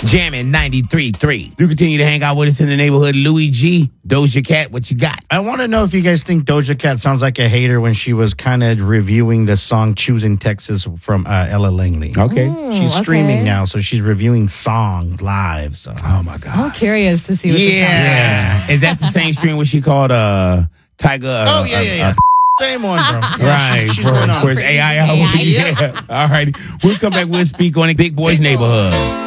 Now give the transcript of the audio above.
Jamming 93.3. You continue to hang out with us in the neighborhood. Louis G, Doja Cat, what you got? I want to know if you guys think Doja Cat sounds like a hater when she was kind of reviewing the song Choosing Texas from Ella Langley. Okay. She's streaming now, so she's reviewing songs live. So. Oh, my God. I'm curious to see what this sounds like. Yeah. Is that the same stream where she called Tiger? Yeah. Same one, bro. Right. For his AI. AI. Yeah. All right. We'll come back. We'll speak on it. Big Boys Neighborhood.